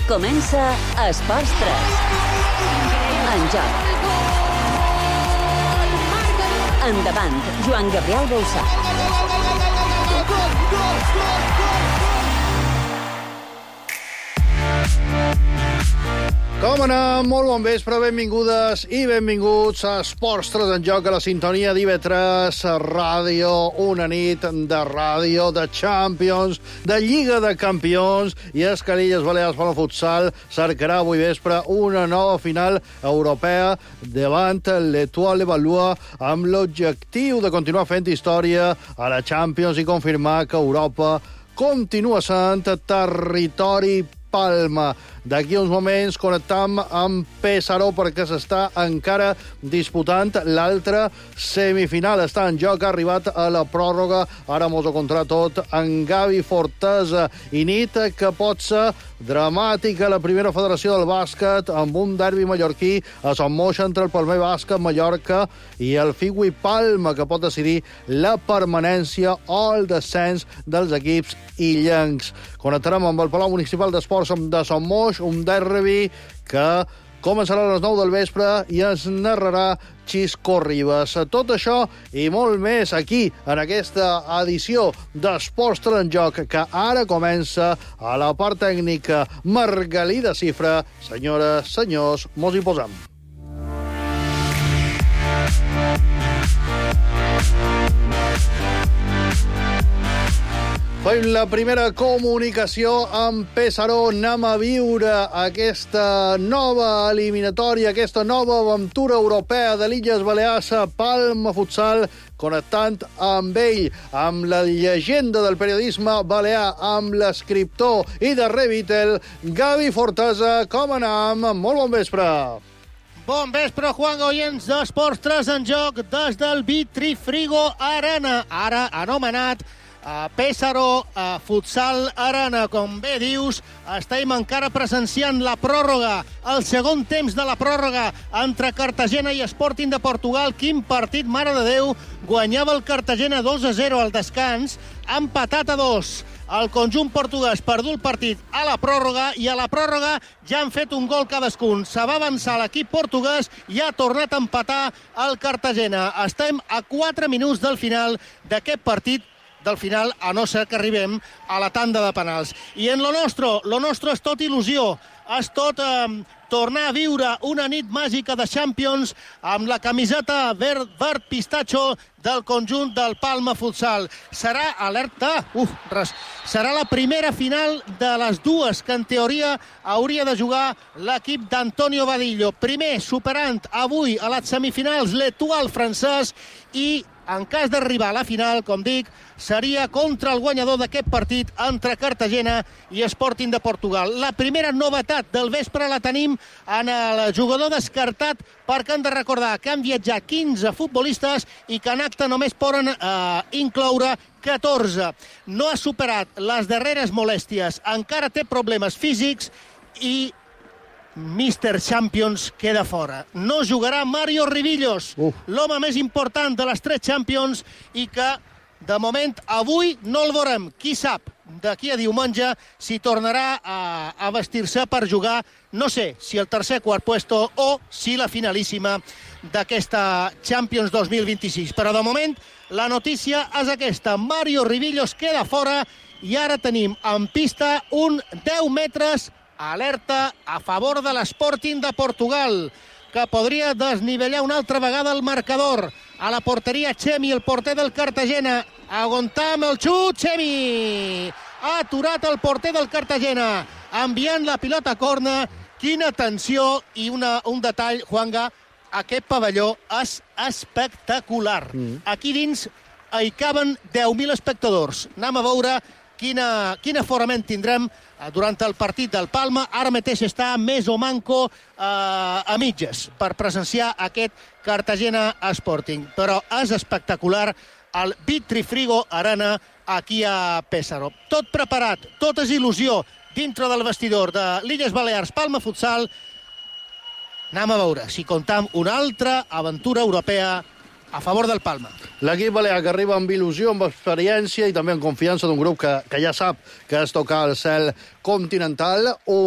Comença Esports 3. En joc. Endavant, Joan Gabriel Bouzá. Com anem? Molt bon vespre, benvingudes i benvinguts a Esports 3 en joc, a la sintonia d'IV3 Ràdio, una nit de ràdio, de Champions, de Lliga de Campions, i és que l'Illes Balears pel futsal cercarà avui vespre una nova final europea davant l'Etoile Valua, amb l'objectiu de continuar fent història a la Champions i confirmar que Europa continua sent territori Palma. D'aquí uns moments connectam amb Pesaro perquè s'està encara disputant l'altra semifinal. Està en joc, ha arribat a la pròrroga. Ara mos ho contarà tot en Gavi Fortesa. I nit que pot ser dramàtica la primera federació del bàsquet amb un derbi mallorquí a Son Moix entre el Palmer Bàsquet Mallorca i el Figui Palma, que pot decidir la permanència o el descens dels equips illencs. Connectarem amb el Palau Municipal d'Esports de Son Moix, un derbi que començarà a les 9 del vespre i ens narrarà Xisco Ribas. Tot això i molt més aquí, en aquesta edició d'Esports 3 en joc, que ara comença a la part tècnica Margalida Cifra. Senyores, senyors, mos hi posam. Fem la primera comunicació amb Pesaro. Anem a viure aquesta nova eliminatòria, aquesta nova aventura europea de l'Illes Balears, Palma Futsal, connectant amb ell, amb la llegenda del periodisme balear, amb l'escriptor i de Revitel, Gavi Fortesa. Com anem? Molt bon vespre. Bon vespre, Juan Goyens, d'Esports 3 en joc des del Vitri Frigo Arena, ara anomenat Pesaro Futsal Arena. Com bé dius, estem encara presenciant la pròrroga, el segon temps de la pròrroga entre Cartagena i Sporting de Portugal. Quin partit, mare de Déu! Guanyava el Cartagena 2-0 al descans, empatat a 2. El conjunt portuguès perdut el partit a la pròrroga, i a la pròrroga ja han fet un gol cadascun. Se va avançar l'equip portuguès i ha tornat a empatar el Cartagena. Estem a 4 minuts del final d'aquest partit, del final, a no ser que arribem a la tanda de penals. I en lo nostre és tot il·lusió, és tot tornar a viure una nit màgica de Champions amb la camiseta verd pistatxo del conjunt del Palma Futsal. Serà serà la primera final de les dues que en teoria hauria de jugar l'equip d'Antonio Vadillo. Primer, superant avui a les semifinals l'Etoile francès, i en cas d'arribar a la final, com dic, seria contra el guanyador d'aquest partit entre Cartagena i Sporting de Portugal. La primera novetat del vespre la tenim en el jugador descartat, perquè hem de recordar que han viatjat 15 futbolistes i que en acte només poden incloure 14. No ha superat les darreres molèsties, encara té problemes físics i Mr. Champions queda fora. No jugarà Mario Rivillos, l'home més important de les 3 Champions, i que, de moment, avui no el veurem. Qui sap, d'aquí a diumenge, si tornarà a vestir-se per jugar, no sé, si el tercer quart puesto o si la finalíssima d'aquesta Champions 2026. Però, de moment, la notícia és aquesta. Mario Rivillos queda fora i ara tenim en pista un 10 metres alerta a favor de l'Sporting de Portugal, que podria desnivellar una altra vegada el marcador. A la porteria Chemi, el porter del Cartagena. Aguantar amb el xut, Chemi! Ha aturat el porter del Cartagena, enviant la pilota a corna. Quina tensió! I un detall, Juanga, aquest pavelló és espectacular. Aquí dins hi caben 10.000 espectadors. Anem a veure quin aforament tindrem durant el partit del Palma. Ara mateix està més o manco a mitges per presenciar aquest Cartagena Sporting. Però és espectacular el Vitri Frigo Arena aquí a Pesaro. Tot preparat, tot és il·lusió dintre del vestidor de l'Illes Balears Palma Futsal. Anem a veure si comptam una altra aventura europea a favor del Palma. L'equip balear que arriba amb il·lusió, amb experiència i també amb confiança d'un grup que ja sap que és tocar el cel continental.